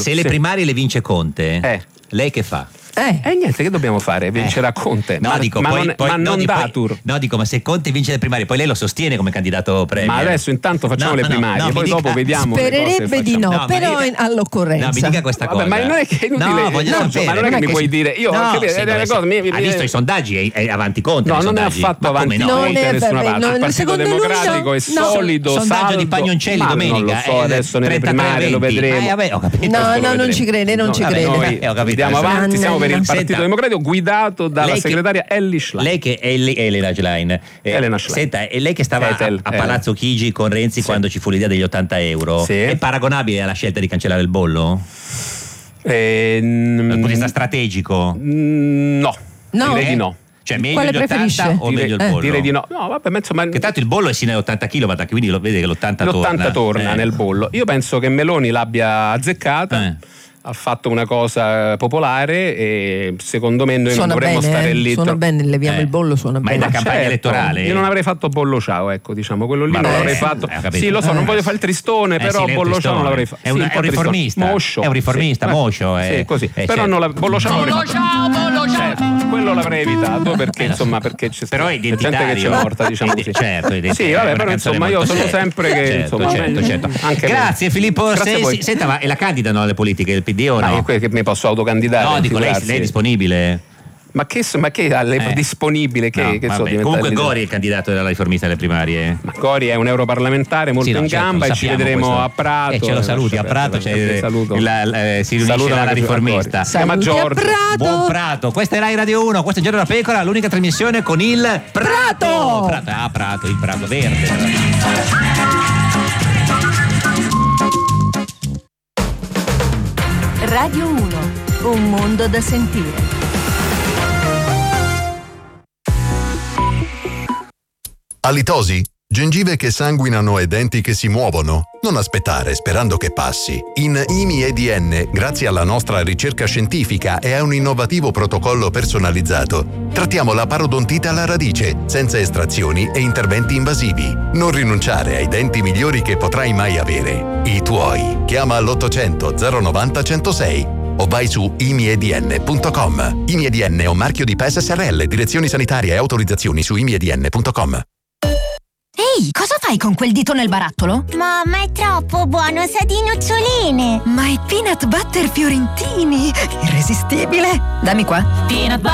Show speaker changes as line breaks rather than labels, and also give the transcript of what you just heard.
Se le primarie le vince Conte, lei che fa?
Niente, che dobbiamo fare? Vincerà Conte.
No,
non Datur.
No, dico, ma se Conte vince le primarie, poi lei lo sostiene come candidato premier.
Ma adesso intanto facciamo le primarie, poi dopo vediamo.
Spererebbe di no, però all'occorrenza.
No, mi dica questa cosa.
Ma non è che è inutile.
No, voglio sapere.
Ma non è che mi puoi dire. Io ha
visto i sondaggi, è avanti Conte.
No, non è affatto avanti Conte da nessuna parte. Il Partito Democratico è solido.
Sondaggio di Pagnoncelli domenica.
Non lo so, adesso nelle primarie lo vedremo.
No, non ci crede, non ci crede.
Andiamo avanti, siamo per il Partito Democratico guidato dalla segretaria Elly Schlein.
Lei che è Elena Schlein. Senta, e lei che stava a Palazzo Chigi con Renzi quando ci fu l'idea degli 80 euro, è paragonabile alla scelta di cancellare il bollo? Dal punto di vista strategico?
No, direi di no.
Cioè meglio gli 80 o meglio il bollo?
Direi di no. No, vabbè, ma insomma,
che tanto il bollo è sino ai 80 kg, quindi lo vede che l'80
torna nel bollo. Io penso che Meloni l'abbia azzeccata. Ha fatto una cosa popolare e secondo me noi non dovremmo stare lì.
Suona bene, leviamo il bollo, suona bene.
Ma è una campagna elettorale.
Io non avrei fatto bollo ciao, ecco, diciamo, quello lì non l'avrei fatto. Sì, lo so, non voglio fare il tristone, però bollo ciao non l'avrei fatto.
È un riformista. È un riformista, moscio.
Sì, così. Però non bollo ciao quello l'avrei evitato perché insomma c'è gente che c'è morta, diciamo così.
Certo,
sì, vabbè, però insomma io sono sempre che insomma
certo. Grazie Filippo. Senta, ma e la candidano alle politiche del PD o no?
Che mi posso autocandidare?
No, dico, lei è disponibile?
Ma che è disponibile?
Comunque Gori è il candidato della riformista alle primarie.
Ma Gori è un europarlamentare molto in gamba e ci vedremo a Prato.
Ce lo saluti a Prato, si riunisce la riformista.
Si chiama Giorgio.
Buon Prato. Questa è Rai Radio 1, questo è Giorno da Pecora, l'unica trasmissione con il Prato. Prato, il Prato verde.
Radio 1, un mondo da sentire.
Alitosi? Gengive che sanguinano e denti che si muovono? Non aspettare sperando che passi. In IMI-EDN, grazie alla nostra ricerca scientifica e a un innovativo protocollo personalizzato, trattiamo la parodontite alla radice, senza estrazioni e interventi invasivi. Non rinunciare ai denti migliori che potrai mai avere. I tuoi. Chiama all'800 090 106 o vai su imiedn.com. IMI-EDN è un marchio di PES SRL, direzioni sanitarie e autorizzazioni su imiedn.com.
Ehi, cosa fai con quel dito nel barattolo?
Mamma, è troppo buono, sa di noccioline.
Ma è peanut butter fiorentini, irresistibile. Dammi qua.
Peanut butter